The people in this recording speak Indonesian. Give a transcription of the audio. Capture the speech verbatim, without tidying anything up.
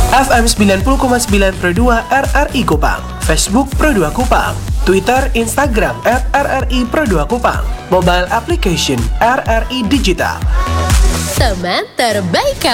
F M sembilan puluh koma sembilan Pro dua R R I Kupang, Facebook Pro dua Kupang, Twitter, Instagram at R R I Pro dua Kupang, mobile application R R I Digital. Teman terbaik